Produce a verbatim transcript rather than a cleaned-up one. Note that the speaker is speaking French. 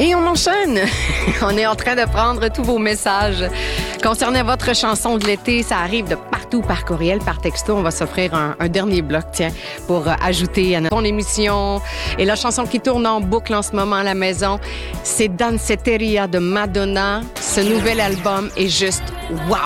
Et on enchaîne. On est en train de prendre tous vos messages concernant votre chanson de l'été. Ça arrive de partout par courriel, par texto. On va s'offrir un, un dernier bloc, tiens, pour euh, ajouter à notre émission. Et la chanson qui tourne en boucle en ce moment à la maison, c'est Danceteria de Madonna. Ce nouvel album est juste wow!